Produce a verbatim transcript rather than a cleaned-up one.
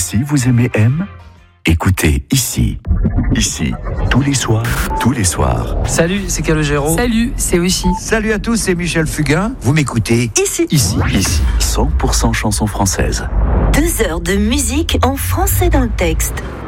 aussi vous aimez M ? Écoutez ici. Ici, tous les soirs, tous les soirs. Salut, c'est Calogero. Salut, c'est Oshi. Salut à tous, c'est Michel Fugain. Vous m'écoutez Ici. Ici, ici, cent pour cent chansons françaises. Deux heures de musique en français dans le texte.